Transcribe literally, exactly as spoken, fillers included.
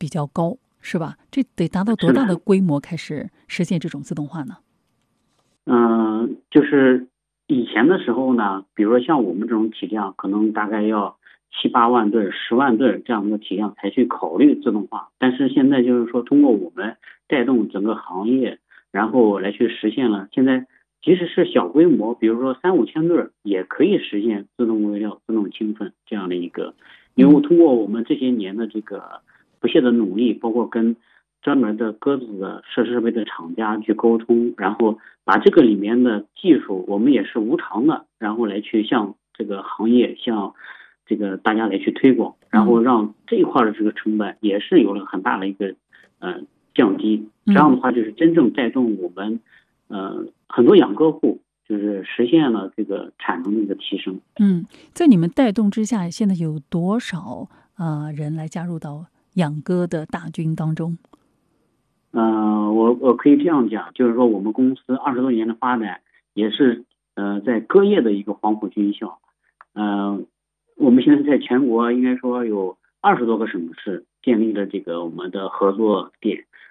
比较高，是吧？这得达到多大的规模开始实现这种自动化呢？ 嗯、呃，就是以前的时候呢，比如说像我们这种体量，可能大概要七八万对、十万对这样的体量才去考虑自动化。但是现在就是说，通过我们带动整个行业，然后来去实现了。现在即使是小规模，比如说三五千对，也可以实现自动喂料、自动清分这样的一个。因为通过我们这些年的这个不懈的努力，包括跟专门的鸽子的设施设备的厂家去沟通，然后把这个里面的技术，我们也是无偿的，然后来去向这个行业、向这个大家来去推广，然后让这一块的这个成本也是有了很大的一个呃降低。这样的话，就是真正带动我们呃很多养鸽户就是实现了这个产能的一个提升。 嗯，在你们带动之下，现在有多少呃人来加入到养鸽的大军当中？ 呃，我我可以这样讲，就是说我们公司二十多年的发展，也是呃在鸽业的一个黄埔军校。呃，我们现在在全国应该说有二十多个省市建立了这个我们的合作点，